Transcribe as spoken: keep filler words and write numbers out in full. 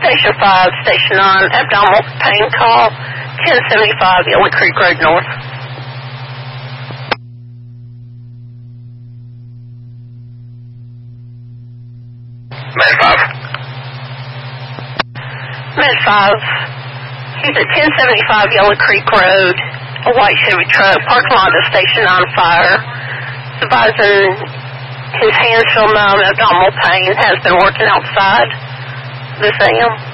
Station five, Station nine, abdominal pain call, ten seventy-five Yellow Creek Road North. Med five. Med five. He's at ten seventy-five Yellow Creek Road, a white Chevy truck, parking lot at Station nine Fire. Advising his hands feel numb, abdominal pain, has been working outside this A M.